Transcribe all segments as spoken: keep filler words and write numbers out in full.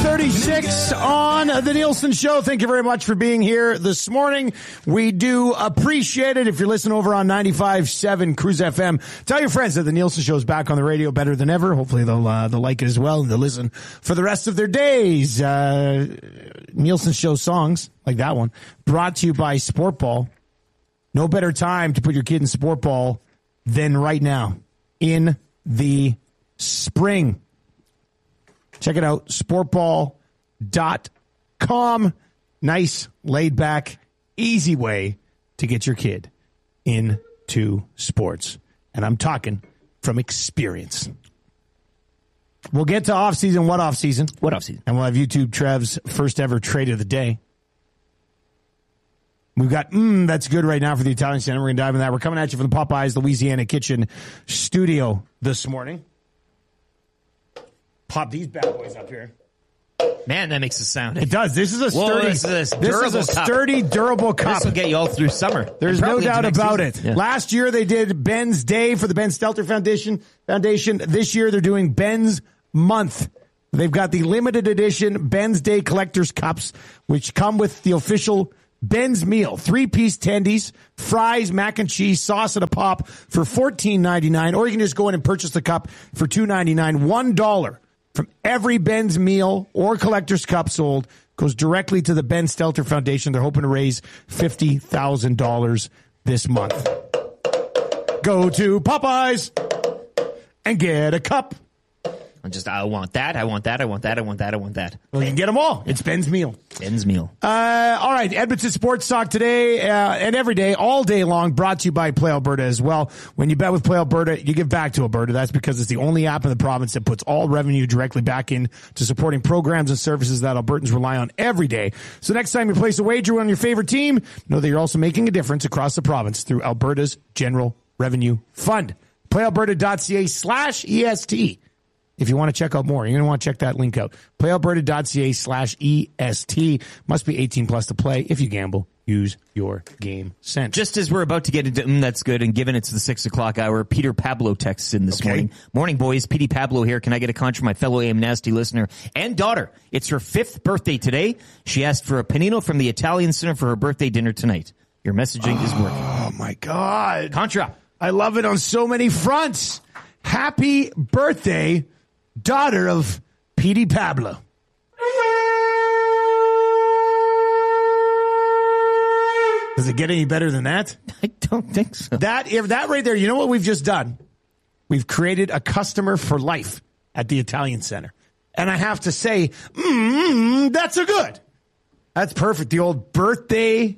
thirty-six on the Nielsen Show. Thank you very much for being here this morning. We do appreciate it. If you're listening over on ninety-five point seven Cruise F M, tell your friends that the Nielsen Show is back on the radio better than ever. Hopefully they'll, uh, they'll like it as well and they'll listen for the rest of their days. Uh, Nielsen Show songs like that one brought to you by Sport Ball. No better time to put your kid in Sport Ball than right now in the spring. Check it out, sport ball dot com. Nice, laid-back, easy way to get your kid into sports. And I'm talking from experience. We'll get to off-season. What off-season? What off-season? And we'll have YouTube Trev's first ever trade of the day. We've got, mmm, that's good right now for the Italian Center. We're going to dive into that. We're coming at you from the Popeyes Louisiana Kitchen studio this morning. Pop these bad boys up here. Man, that makes a sound. It does. This is a sturdy, Whoa, this is a, this is a cup. sturdy, durable cup. This will get you all through summer. There's no doubt about it. Yeah. Last year they did Ben's Day for the Ben Stelter Foundation. Foundation. This year they're doing Ben's Month. They've got the limited edition Ben's Day Collector's Cups, which come with the official Ben's Meal. Three-piece tendies, fries, mac and cheese, sauce, and a pop for fourteen ninety-nine. Or you can just go in and purchase the cup for two ninety-nine. One dollar from every Ben's Meal or Collector's Cup sold goes directly to the Ben Stelter Foundation. They're hoping to raise fifty thousand dollars this month. Go to Popeyes and get a cup. I'm just, I want that, I want that, I want that, I want that, I want that. Well, you can get them all. It's Ben's Meal. Ben's Meal. Uh, all right, Edmonton Sports Talk today uh, and every day, all day long, brought to you by Play Alberta as well. When you bet with Play Alberta, you give back to Alberta. That's because it's the only app in the province that puts all revenue directly back in to supporting programs and services that Albertans rely on every day. So next time you place a wager on your favorite team, know that you're also making a difference across the province through Alberta's General Revenue Fund. PlayAlberta.ca slash EST. If you want to check out more, you're going to want to check that link out. PlayAlberta.ca slash EST. Must be eighteen plus to play. If you gamble, use your game sense. Just as we're about to get into mm, that's good, and given it's the six o'clock hour, Peter Pablo texts in this Okay. morning. Morning, boys. P D Pablo here. Can I get a conch from my fellow A M Nasty listener and daughter? It's her fifth birthday today. She asked for a panino from the Italian Center for her birthday dinner tonight. Your messaging oh, is working. Oh, my God. Contra. I love it on so many fronts. Happy birthday, daughter of P D Pablo. Does it get any better than that? I don't think so. That if that right there, you know what we've just done? We've created a customer for life at the Italian Center. And I have to say, mm, that's a good. That's perfect. The old birthday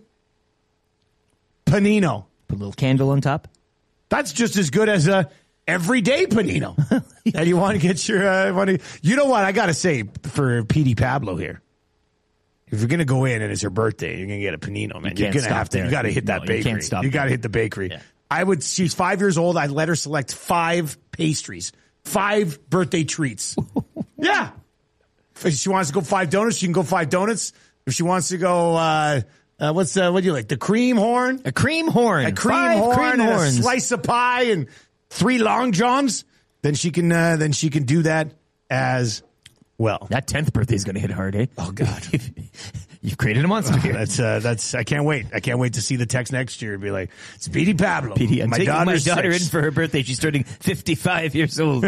panino. Put a little candle on top. That's just as good as a everyday panino. And you want to get your, uh, want to, you know what? I got to say for P D Pablo here, if you're going to go in and it's your birthday, you're going to get a panino, man. You are going to have to, you got to hit that no, bakery. You can't stop. You got to hit the bakery. Yeah. I would, she's five years old. I'd let her select five pastries, five birthday treats. Yeah. If she wants to go five donuts, she can go five donuts. If she wants to go, uh, uh, what's, uh, what do you like? The cream horn? A cream horn. A cream Five horn cream and horns. a slice of pie and three long johns. Then she can, uh, then she can do that as well. That tenth birthday is going to hit hard, eh? Oh God. You've created a monster here. That's, uh, that's, I can't wait. I can't wait to see the text next year and be like, it's P D Pablo. P D, I'm my taking my daughter six. in for her birthday. She's turning fifty-five years old.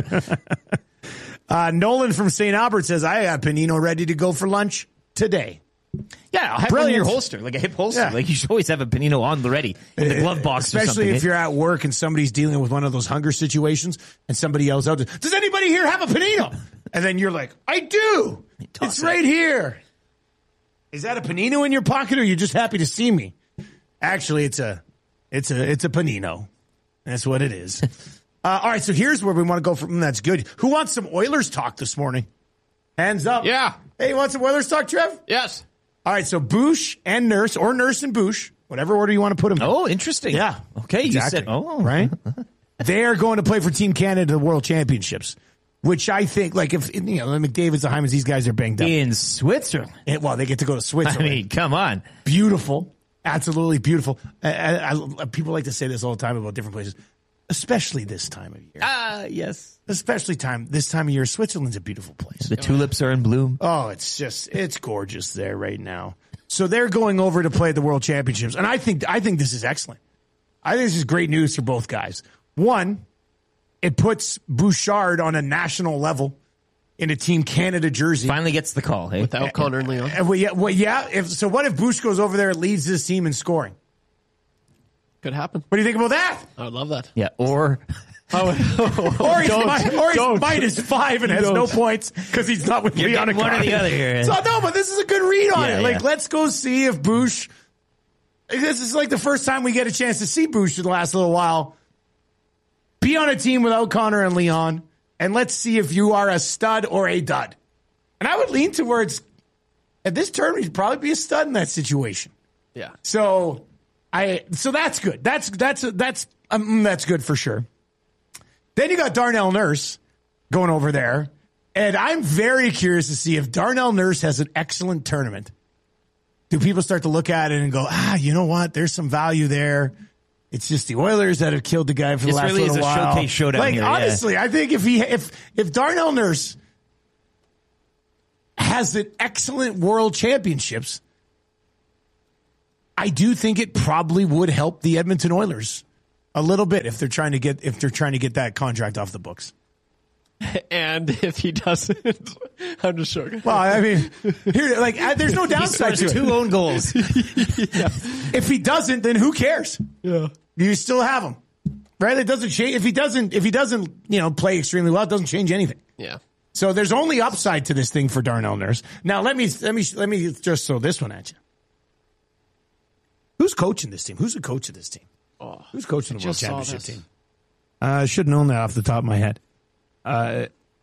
uh, Nolan from Saint Albert says, I have panino ready to go for lunch today. Yeah, I'll have Brilliant. one in your holster, like a hip holster. Yeah. Like you should always have a panino on the ready in the glove box or Especially something. if you're at work and somebody's dealing with one of those hunger situations and somebody yells out, does anybody here have a panino? And then you're like, I do. It's it. right here. Is that a panino in your pocket or are you just happy to see me? Actually, it's a, it's a, it's a panino. That's what it is. uh, all right. So here's where we want to go from. That's good. Who wants some Oilers talk this morning? Hands up. Yeah. Hey, you want some Oilers talk, Trev? Yes. All right. So Bush and Nurse or Nurse and Bush, whatever order you want to put them in. Oh, interesting. Yeah. Okay. Exactly. You said, oh, right. They are going to play for Team Canada at the World Championships, which I think, like, if, you know, the McDavids, the Hymans, these guys are banged up. in Switzerland. And, well, they get to go to I Switzerland. mean, come on. Beautiful. Absolutely beautiful. I, I, I, people like to say this all the time about different places. especially this time of year. Ah, yes. Especially time this time of year. Switzerland's a beautiful place. The tulips are in bloom. Oh, it's just it's gorgeous there right now. So they're going over to play the World Championships, and I think I think this is excellent. I think this is great news for both guys. One, it puts Bouchard on a national level in a Team Canada jersey. Finally gets the call, hey? Without Connor and Leon. Uh, well, yeah, well, yeah. If, so what if Bouch goes over there and leads this team in scoring? Could happen. What do you think about that? I would love that. Yeah, or... or he's, mi- or he's minus five and has Don't. no points because he's not with You're Leon. getting one or the other here. So no, but this is a good read on Yeah, it. Like, yeah. let's go see if Bouch. This is like the first time we get a chance to see Bouch in the last little while. Be on a team without Connor and Leon, and let's see if you are a stud or a dud. And I would lean towards at this term he'd probably be a stud in that situation. Yeah. So I so that's good. That's that's that's um, that's good for sure. Then you got Darnell Nurse going over there, and I'm very curious to see if Darnell Nurse has an excellent tournament. Do people start to look at it and go, ah, you know what? There's some value there. It's just the Oilers that have killed the guy for the This last really little is a while. showcase showdown like here, yeah. honestly, I think if he if if Darnell Nurse has an excellent World Championships, I do think it probably would help the Edmonton Oilers a little bit if they're trying to get if they're trying to get that contract off the books. And if he doesn't, I'm just joking. Well, I mean, here, like, uh, there's no downside to it. two own goals. If he doesn't, then who cares? Yeah. You still have him, right? It doesn't change. If he doesn't, if he doesn't, you know, play extremely well, it doesn't change anything. Yeah. So there's only upside to this thing for Darnell Nurse. Now let me let me let me just throw this one at you. Who's coaching this team? Who's the coach of this team? Oh, Who's coaching the World just saw Championship this. team? Uh, I should have known that off the top of my head. Uh,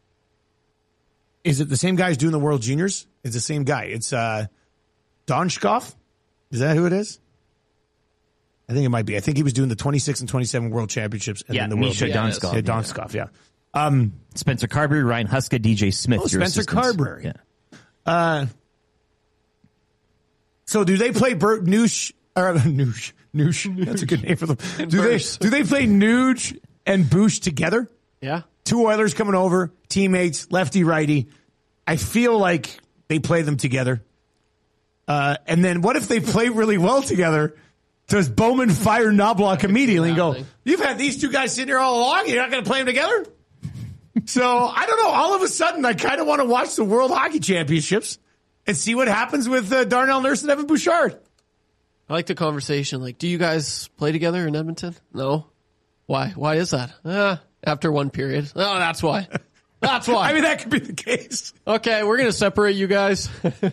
is it the same guy who's doing the World Juniors? It's the same guy. It's uh, Donskov. Is that who it is? I think it might be. I think he was doing the twenty-six and twenty-seven World Championships. And Yeah, then the World Misha Yeah, Donskov. Yeah, Donskov, yeah. Um, Spencer Carberry, Ryan Huska, D J Smith. Oh, your Spencer assistants. Carberry. Yeah. Uh, so do they play Bert Noosh or Noosh? Noosh. That's a good name for them. Do they Burst. do they play Nuge and Bouch together? Yeah. Two Oilers coming over, teammates, lefty righty. I feel like they play them together. Uh, and then what if they play really well together? Does Bowman fire Knobloch immediately and go, happening. you've had these two guys sitting here all along, you're not going to play them together? So, I don't know. All of a sudden, I kind of want to watch the World Hockey Championships and see what happens with uh, Darnell Nurse and Evan Bouchard. I like the conversation. Like, do you guys play together in Edmonton? No. Why? Why is that? Uh, after one period. Oh, that's why. That's why. I mean, that could be the case. Okay, we're going to separate you guys.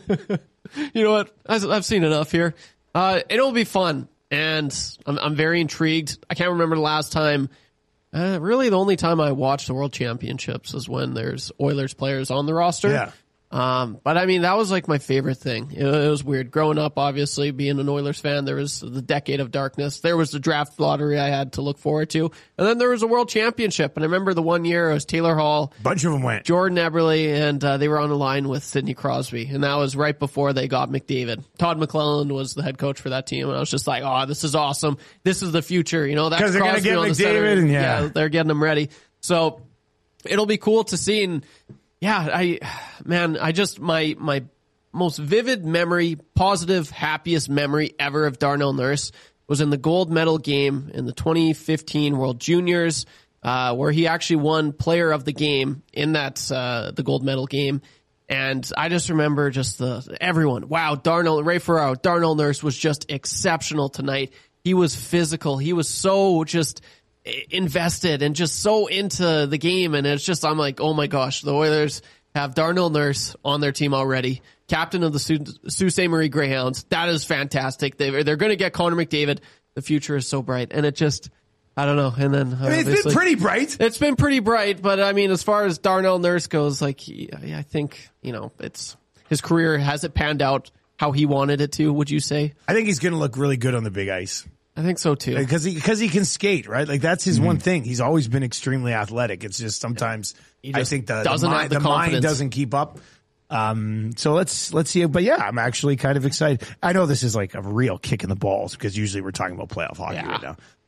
You know what? I've I've seen enough here. Uh, it'll be fun. And I'm, I'm very intrigued. I can't remember the last time. Uh, really, the only time I watched the World Championships is when there's Oilers players on the roster. Yeah. Um, but I mean, that was like my favorite thing. It, it was weird. Growing up, obviously, being an Oilers fan, there was the decade of darkness. There was the draft lottery I had to look forward to. And then there was a World Championship. And I remember the one year it was Taylor Hall, Bunch of them went. Jordan Eberle, and uh, they were on a line with Sidney Crosby. And that was right before they got McDavid. Todd McClellan was the head coach for that team. And I was just like, oh, this is awesome. This is the future. You know, that's 'Cause they're gonna Crosby get on the McDavid center. and yeah. They're getting them ready. So it'll be cool to see. And yeah, I, man, I just, my, my most vivid memory, positive, happiest memory ever of Darnell Nurse was in the gold medal game in the twenty fifteen World Juniors, uh, where he actually won player of the game in that, uh, the gold medal game. And I just remember just the, everyone, wow, Darnell, Ray Ferraro, Darnell Nurse was just exceptional tonight. He was physical. He was so just invested and just so into the game. And it's just, I'm like, oh my gosh, the Oilers have Darnell Nurse on their team already, captain of the Sault Ste. Marie Greyhounds. That is fantastic. They, they're going to get Connor McDavid. The future is so bright. And it just, I don't know. And then I mean, it's been pretty bright. It's been pretty bright, but I mean, as far as Darnell Nurse goes, like, he, I think, you know, it's, his career, has it panned out how he wanted it to, would you say? I think he's going to look really good on the big ice. I think so too. Because he, because he can skate, right? Like, that's his mm-hmm. one thing. He's always been extremely athletic. It's just sometimes He I just think the, doesn't the, have mind, the the mind confidence. doesn't keep up. Um, so let's, let's see. But yeah, I'm actually kind of excited. I know this is like a real kick in the balls because usually we're talking about playoff hockey Yeah. right now.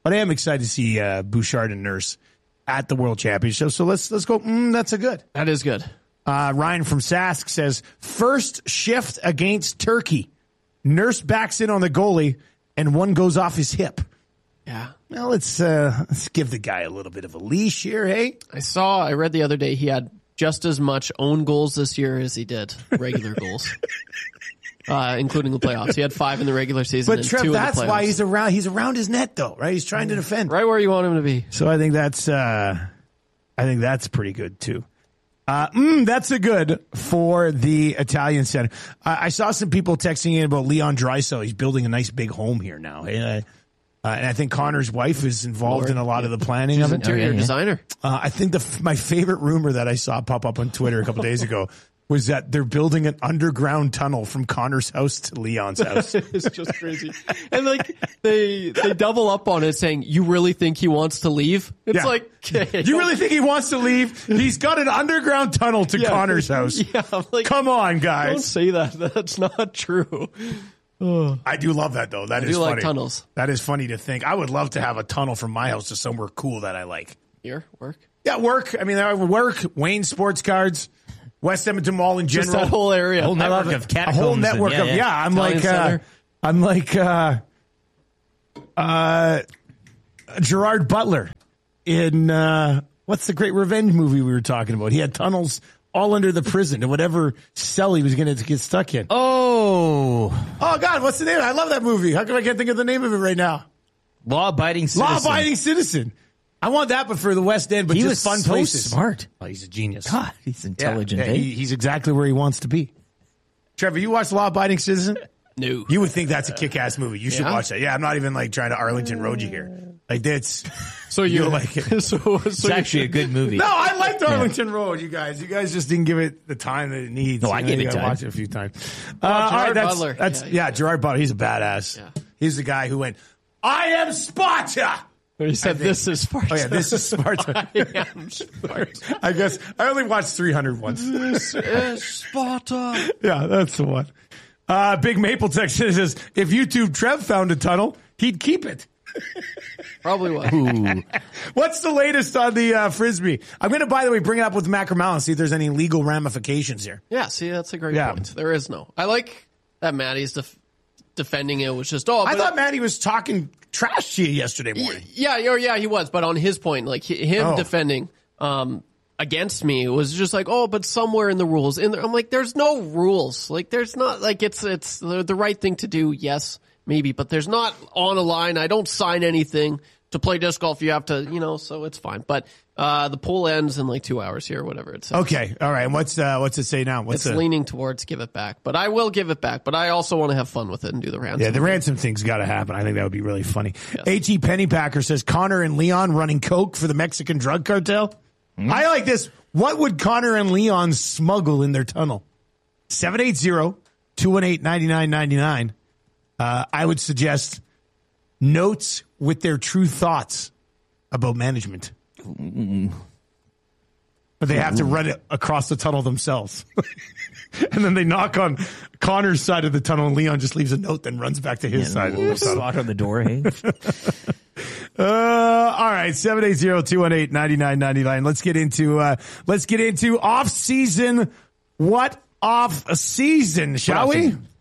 But I am excited to see uh, Bouchard and Nurse at the World Championship. So let's let's go. Mm, that's a good. That is good. Uh, Ryan from Sask says, first shift against Turkey. Nurse backs in on the goalie, and one goes off his hip. Yeah. Well, let's, uh, let's give the guy a little bit of a leash here, hey? I saw, I read the other day he had just as much own goals this year as he did regular goals. Uh, including the playoffs. He had five in the regular season But and Trev, two that's in the playoffs. why he's around, he's around his net, though, right? He's trying to defend. Right where you want him to be. So I think that's, uh, I think that's pretty good, too. Uh, mm, that's a good for the Italian center. Uh, I saw some people texting in about Leon Draisaitl. He's building a nice big home here now. Uh, uh, and I think Connor's wife is involved Lord, in a lot yeah. of the planning She's of it. interior Oh, yeah, yeah. designer. Uh, I think the f- my favorite rumor that I saw pop up on Twitter a couple days ago was that they're building an underground tunnel from Connor's house to Leon's house. It's just crazy. And like they they double up on it saying, you really think he wants to leave? It's Yeah. like, okay, You really think he wants to leave? He's got an underground tunnel to Yeah. Connor's house. Yeah, I'm like, Come on, don't guys. say that. That's not true. I do love that, though. That I is do like funny. tunnels. That is funny to think. I would love to have a tunnel from my house to somewhere cool that I like. Here, work. Yeah, work. I mean, I would work, Wayne Sports Cards, West Edmonton Mall in Just general. that whole area. Whole I love network it. of A catacombs. whole and- network yeah, of, yeah. yeah, I'm Italian like, uh, Center. I'm like, uh, uh, Gerard Butler in, uh, what's the great revenge movie we were talking about? He had tunnels all under the prison to whatever cell he was going to get stuck in. Oh, Oh, God, what's the name? I love that movie. How come I can't think of the name of it right now? law-abiding citizen. Law-abiding citizen. I want that, but for the West End, but He just was fun so places. smart. Oh, he's a genius. God, he's Yeah, intelligent. yeah, eh? he, he's exactly where he wants to be. Trevor, you watch Law-Abiding Citizen? No. You would think that's a kick-ass movie. You should Yeah? watch that. Yeah, I'm not even like trying to Arlington Road you here. Like that's. So you You'll like it. So, so It's actually a good movie. No, I liked Arlington Road. You guys, you guys just didn't give it the time that it needs. No, I You know, gave you it gotta time. Watch it a few times. Uh, all right, Gerard that's, Butler. That's Yeah, yeah, Gerard Butler. He's a badass. Yeah. He's the guy who went, "I am Sparta." He said, "This is Sparta." Oh yeah, this is Sparta. I am Sparta. I guess I only watched three hundred once. This is Sparta. Yeah, that's the one. Uh, Big Maple text says, if YouTube Trev found a tunnel, he'd keep it. Probably was. Ooh. What's the latest on the uh, Frisbee? I'm going to, by the way, bring it up with Mac Ramal and see if there's any legal ramifications here. Yeah, see, that's a great Yeah. point. There is no. I like that Maddie's def- defending it was just, oh, I but thought Matty was talking trash to you yesterday morning. Yeah, yeah, yeah, he was. But on his point, like he, him Oh. defending um, against me was just like, oh, but somewhere in the rules, in there, I'm like, there's no rules. Like, there's not like it's it's the, the right thing to do. Yes, maybe, but there's not on a line. I don't sign anything to play disc golf. You have to, you know, so it's fine. But uh, the poll ends in like two hours here, or whatever it says. Okay, all right. And what's uh, what's it say now? What's It's the, leaning towards give it back, but I will give it back. But I also want to have fun with it and do the ransom. Yeah, the ransom thing's got to happen. I think that would be really funny. At Pennypacker says Connor and Leon running coke for the Mexican drug cartel. I like this. What would Connor and Leon smuggle in their tunnel? seven eight zero, two one eight, nine nine nine nine. Uh, I would suggest notes with their true thoughts about management. But they have to run it across the tunnel themselves. And then they knock on Connor's side of the tunnel, and Leon just leaves a note, then runs back to his side of the tunnel. Slot on the door, hey? Uh, all right, seven eight zero, two one eight, nine nine nine nine. Let's get into uh, let's get into off season. What off season, shall off we? season?